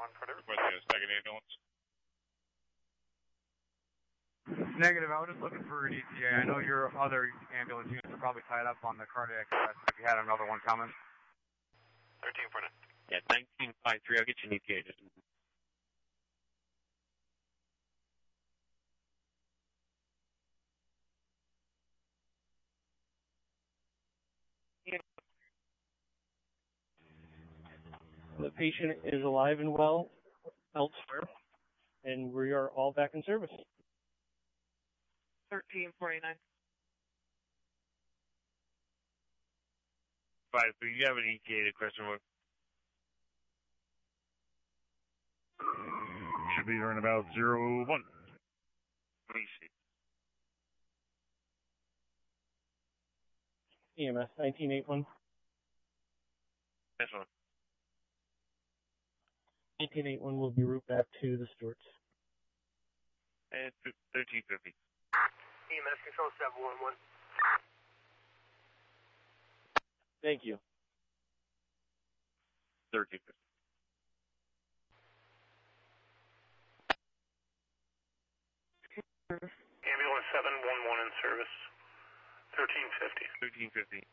Requesting a second ambulance. Negative, I was just looking for an ETA. I know your other ambulance units are probably tied up on the cardiac arrest if you had another one coming. 1349. Yeah, 1953. I'll get you an ETA. Just the patient is alive and well elsewhere, and we are all back in service. 1349. 53, you have an ETA question mark? Should be around about 01. Please see. EMS 1981. This one. 1981 will be route back to the Stewarts. And 1350. EMS control 711. Thank you. 1350. Ambulance 711 in service. 1350. 1350.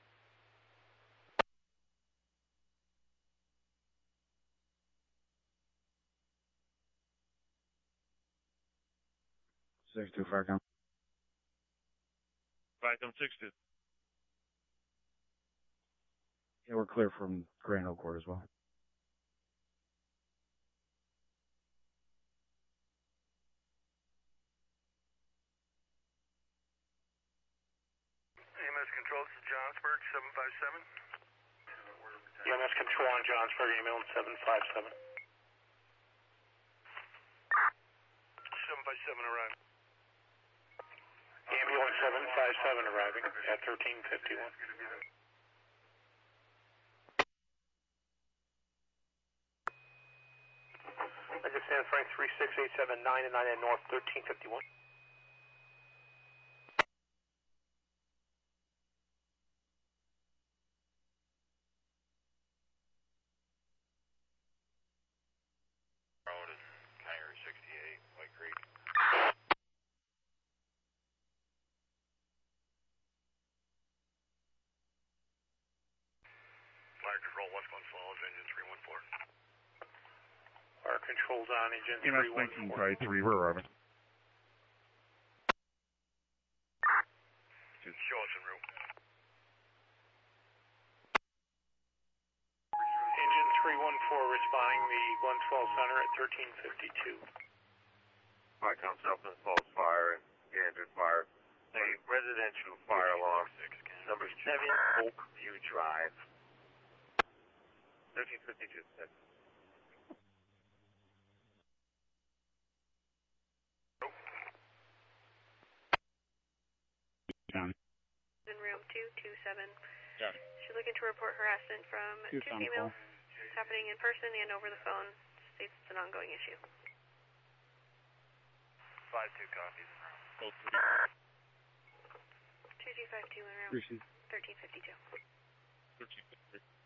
Six-two, Farcom. Farcom 6-2. Yeah, we're clear from Grand Oak Court as well. EMS control, this is Johnsburg, 757. EMS control on Johnsburg, ambulance 757. 757 arriving. Ambulance 757 arriving at 1351. I just San Frank 36879 and 9 North 1351. Road is Tiger 68, White Creek. Fire control, westbound Falls, engine 314. Fire controls on engine EMS 314. 1953, we're arriving. Show us en route. Engine 314 responding the Glensfall Center at 1352. Farcom Southland Falls Fire and Gander Fire. A residential fire alarm. Number 7 Oakview Drive. 1352. In room 227. Yeah. She's looking to report harassment from two females. It's happening in person and over the phone. States it's an ongoing issue. 5-2 copies. Both 2252 in room 1352. 1350.